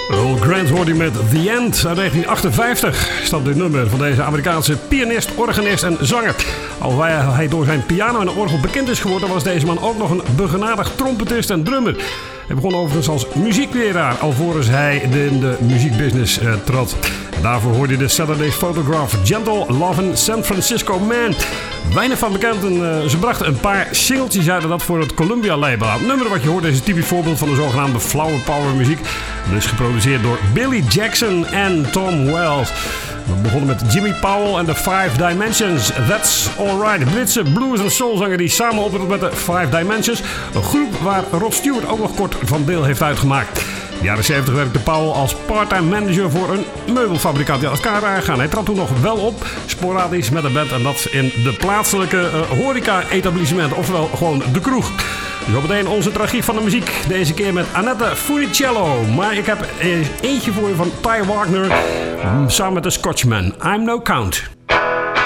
Earl Grant hoorde je met The End uit 1958. Stamt dit nummer van deze Amerikaanse pianist, organist en zanger. Alhoewel hij door zijn piano en orgel bekend is geworden, was deze man ook nog een begenadigd trompetist en drummer. Hij begon overigens als muziekleraar, alvorens hij in de muziekbusiness trad. Daarvoor hoorde je de Saturday's Photograph, Gentle Lovin' San Francisco Man. Weinig van bekend en ze brachten een paar singeltjes uit dat voor het Columbia label. Het nummer wat je hoort is een typisch voorbeeld van de zogenaamde flower power muziek. Het is geproduceerd door Billy Jackson en Tom Wells. We begonnen met Jimmy Powell en de Five Dimensions. That's Alright. Britse blues- en soulzanger die samen optrad met de Five Dimensions. Een groep waar Rod Stewart ook nog kort van deel heeft uitgemaakt. In de jaren 70 werkte Powell als part-time manager voor een meubelfabrikant die aan elkaar aangaan. Hij trad toen nog wel op, sporadisch met een band en dat in de plaatselijke horeca-etablissement, oftewel gewoon de kroeg. Dus meteen onze tragiek van de muziek. Deze keer met Annette Funicello. Maar ik heb eentje voor je van Ty Wagner samen met de Scotchman. I'm No Count.